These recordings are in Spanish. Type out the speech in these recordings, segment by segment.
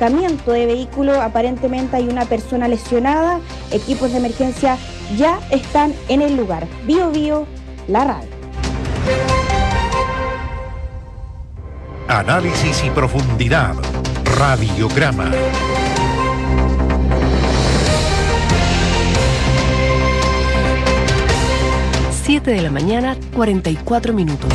volcamiento de vehículo. Aparentemente hay una persona lesionada. Equipos de emergencia ya están en el lugar. Bio Bio, la radio. Análisis y profundidad. Radiograma. De la mañana, 44 minutos.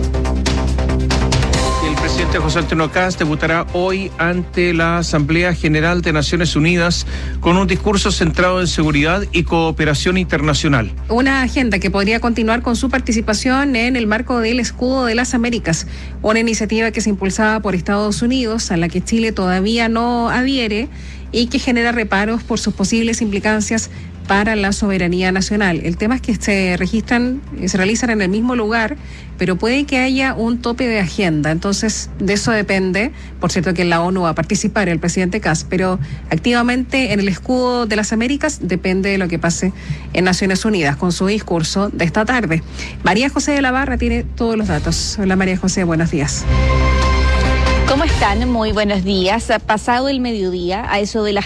El presidente José Antonio Kast debutará hoy ante la Asamblea General de Naciones Unidas con un discurso centrado en seguridad y cooperación internacional. Una agenda que podría continuar con su participación en el marco del Escudo de las Américas, una iniciativa que es impulsada por Estados Unidos, a la que Chile todavía no adhiere y que genera reparos por sus posibles implicancias para la soberanía nacional. El tema es que se realizan en el mismo lugar, pero puede que haya un tope de agenda. Entonces, de eso depende. Por cierto, que en la ONU va a participar el presidente Kast, pero activamente en el Escudo de las Américas depende de lo que pase en Naciones Unidas con su discurso de esta tarde. María José de la Barra tiene todos los datos. Hola María José, buenos días. ¿Cómo están? Muy buenos días. Pasado el mediodía, a eso de las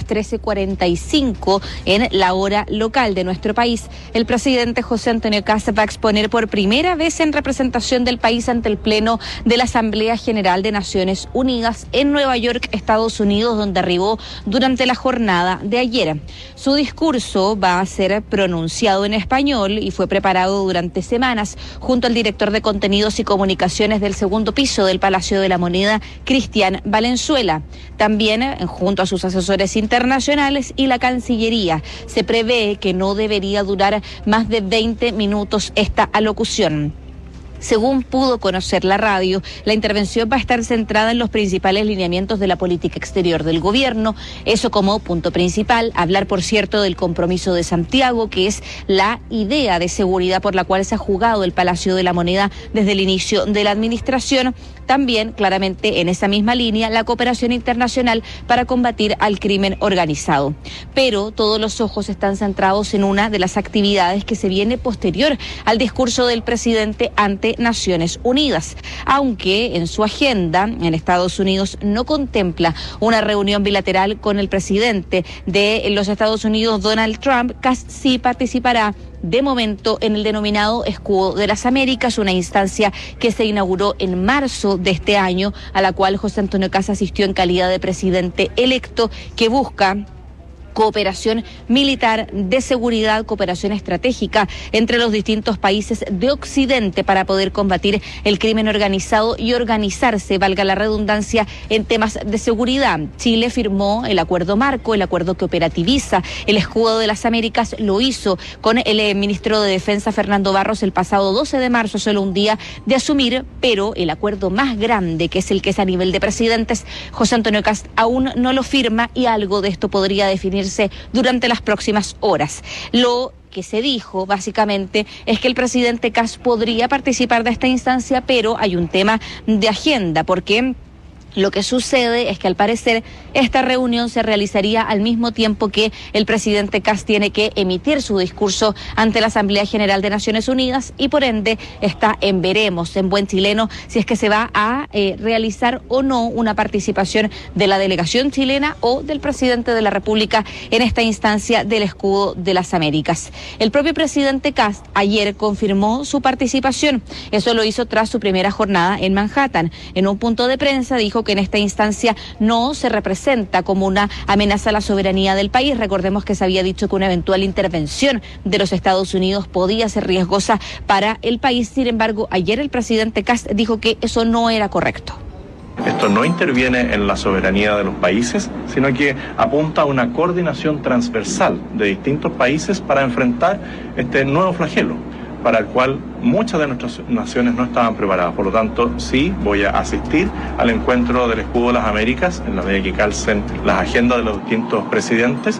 13:45 en la hora local de nuestro país, el presidente José Antonio Kast va a exponer por primera vez en representación del país ante el Pleno de la Asamblea General de Naciones Unidas en Nueva York, Estados Unidos, donde arribó durante la jornada de ayer. Su discurso va a ser pronunciado en español y fue preparado durante semanas junto al director de Contenidos y Comunicaciones del segundo piso del Palacio de la Moneda, Cristian Valenzuela, también junto a sus asesores internacionales y la Cancillería. Se prevé que no debería durar más de 20 minutos esta alocución. Según pudo conocer la radio, la intervención va a estar centrada en los principales lineamientos de la política exterior del gobierno. Eso como punto principal. Hablar, por cierto, del compromiso de Santiago, que es la idea de seguridad por la cual se ha jugado el Palacio de la Moneda desde el inicio de la administración. También, claramente, en esa misma línea, la cooperación internacional para combatir al crimen organizado. Pero todos los ojos están centrados en una de las actividades que se viene posterior al discurso del presidente ante Naciones Unidas, aunque en su agenda en Estados Unidos no contempla una reunión bilateral con el presidente de los Estados Unidos, Donald Trump. Kast sí participará de momento en el denominado Escudo de las Américas, una instancia que se inauguró en marzo de este año, a la cual José Antonio Kast asistió en calidad de presidente electo, que busca cooperación militar, de seguridad, cooperación estratégica entre los distintos países de Occidente para poder combatir el crimen organizado y organizarse, valga la redundancia, en temas de seguridad. Chile firmó el acuerdo marco, el acuerdo que operativiza el Escudo de las Américas, lo hizo con el ministro de Defensa Fernando Barros el pasado 12 de marzo, solo un día de asumir, pero el acuerdo más grande, que es el que es a nivel de presidentes, José Antonio Kast aún no lo firma y algo de esto podría definirse durante las próximas horas. Lo que se dijo básicamente es que el presidente Kast podría participar de esta instancia, pero hay un tema de agenda, porque lo que sucede es que al parecer esta reunión se realizaría al mismo tiempo que el presidente Kast tiene que emitir su discurso ante la Asamblea General de Naciones Unidas y por ende está en veremos, en buen chileno, si es que se va a realizar o no una participación de la delegación chilena o del presidente de la República en esta instancia del Escudo de las Américas. El propio presidente Kast ayer confirmó su participación. Eso lo hizo tras su primera jornada en Manhattan. En un punto de prensa dijo que en esta instancia no se representa como una amenaza a la soberanía del país. Recordemos que se había dicho que una eventual intervención de los Estados Unidos podía ser riesgosa para el país. Sin embargo, ayer el presidente Kast dijo que eso no era correcto. Esto no interviene en la soberanía de los países, sino que apunta a una coordinación transversal de distintos países para enfrentar este nuevo flagelo, para el cual muchas de nuestras naciones no estaban preparadas. Por lo tanto, sí voy a asistir al encuentro del Escudo de las Américas en la medida que calcen las agendas de los distintos presidentes.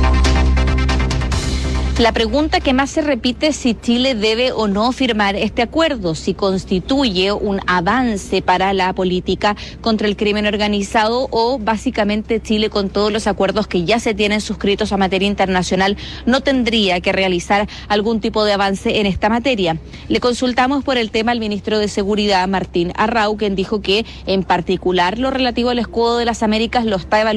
La pregunta que más se repite es si Chile debe o no firmar este acuerdo, si constituye un avance para la política contra el crimen organizado o básicamente Chile, con todos los acuerdos que ya se tienen suscritos a materia internacional, no tendría que realizar algún tipo de avance en esta materia. Le consultamos por el tema al ministro de Seguridad, Martín Arrau, quien dijo que en particular lo relativo al Escudo de las Américas lo está evaluando